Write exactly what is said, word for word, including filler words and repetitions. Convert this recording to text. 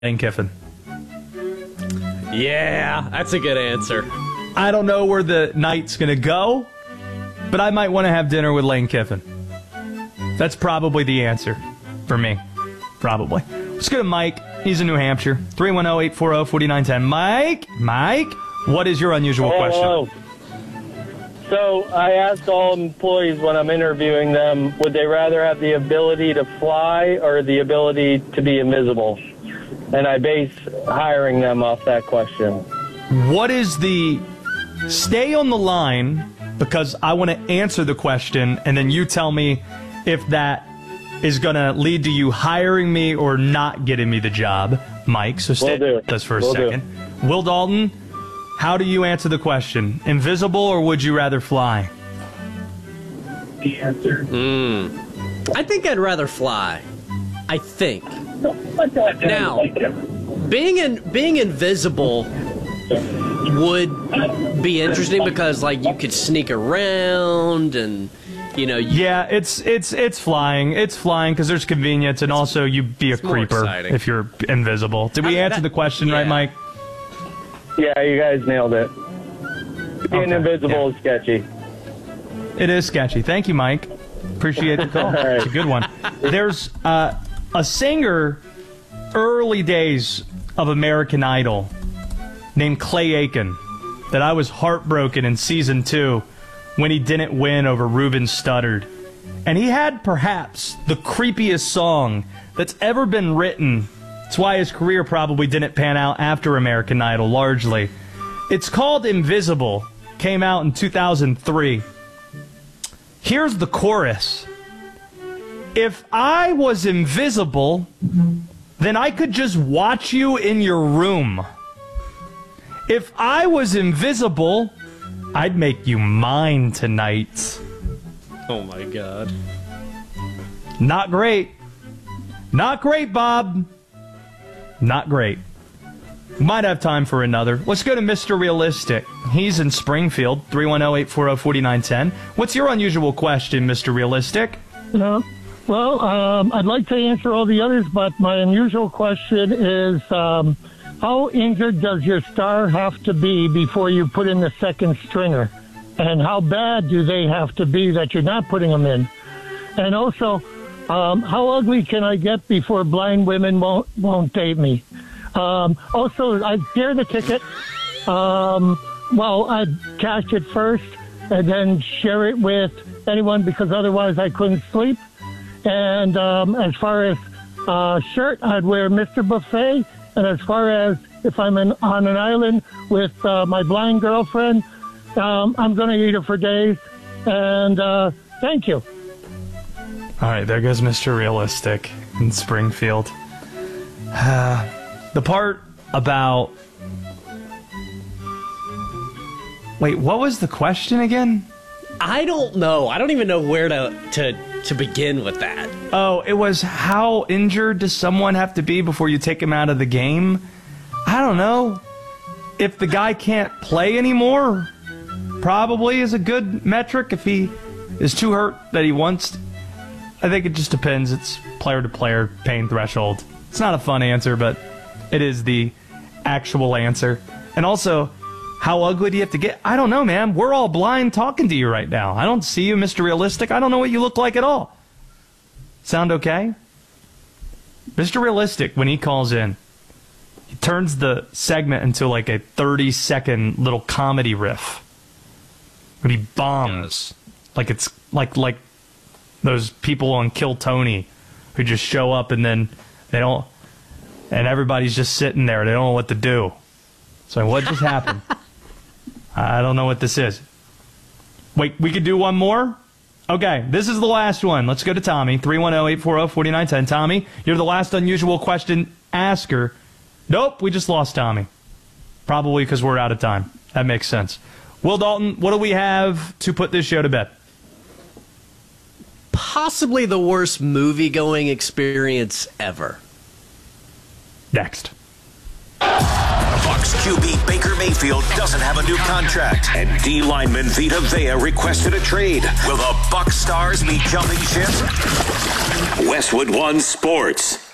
Lane Kiffin. Yeah, that's a good answer. I don't know where the night's going to go, but I might want to have dinner with Lane Kiffin. That's probably the answer for me. Probably. Let's go to Mike. He's in New Hampshire. three one zero, eight four zero, four nine one zero. Mike? Mike? What is your unusual Hello, question? hello. So I asked all employees when I'm interviewing them, would they rather have the ability to fly or the ability to be invisible? And I base hiring them off that question. What is the... Stay on the line, because I want to answer the question, and then you tell me if that is going to lead to you hiring me or not getting me the job, Mike. So stay Will do. with us for a Will second. Will Dalton, how do you answer the question? Invisible or would you rather fly? The answer. Mm. I think I'd rather fly. I think. Now, being in being invisible would be interesting because, like, you could sneak around and, you know. You, Yeah, it's it's it's flying. It's flying because there's convenience, and also you'd be a it's more creeper exciting. if you're invisible. Did we I- answer that- the question right, yeah. Mike? Yeah, you guys nailed it. Being Okay, invisible yeah. is sketchy. It is sketchy. Thank you, Mike. Appreciate the call. right. It's a good one. There's uh, a singer, early days of American Idol, named Clay Aiken, that I was heartbroken in season two when he didn't win over Ruben Studdard. And he had perhaps the creepiest song that's ever been written. That's why his career probably didn't pan out after American Idol, largely. It's called Invisible. Came out in two thousand three. Here's the chorus. If I was invisible, then I could just watch you in your room. If I was invisible, I'd make you mine tonight. oh my God. Not great. Not great, Bob. Not great. Might have time for another. Let's go to Mister Realistic. He's in Springfield, three one zero, eight four zero, four nine one zero. What's your unusual question, Mister Realistic? No. Well, um, I'd like to answer all the others, but my unusual question is, um, how injured does your star have to be before you put in the second stringer? And how bad do they have to be that you're not putting them in? And also, um, how ugly can I get before blind women won't won't date me? Um, also, I'd share the ticket. Um, well, I'd cash it first and then share it with anyone because otherwise I couldn't sleep. And um, as far as uh, shirt, I'd wear Mister Buffet. And as far as if I'm in, on an island with uh, my blind girlfriend, um, I'm going to eat it for days. And uh, thank you. All right, there goes Mister Realistic in Springfield. Uh, the part about... Wait, what was the question again? I don't know. I don't even know where to to to begin with that. Oh, it was how injured does someone have to be before you take him out of the game? I don't know. If the guy can't play anymore, probably is a good metric. If he is too hurt that he wants... I think it just depends. It's player to player, pain threshold. It's not a fun answer, but it is the actual answer. And also, how ugly do you have to get? I don't know, man. We're all blind talking to you right now. I don't see you, Mister Realistic. I don't know what you look like at all. Sound okay? Mister Realistic, when he calls in, he turns the segment into like a thirty second little comedy riff. When he bombs. Like it's like like those people on Kill Tony who just show up and then they don't, and everybody's just sitting there. They don't know what to do. So what just happened? I don't know what this is. Wait, we could do one more? Okay, this is the last one. Let's go to Tommy. three one zero, eight four zero, four nine one zero. Tommy, you're the last unusual question asker. Nope, we just lost Tommy. Probably because we're out of time. That makes sense. Will Dalton, what do we have to put this show to bed? Possibly the worst movie-going experience ever. Next. Bucs Q B Baker Mayfield doesn't have a new contract, and D lineman Vita Vea requested a trade. Will the Bucs stars be jumping ship? Westwood One Sports.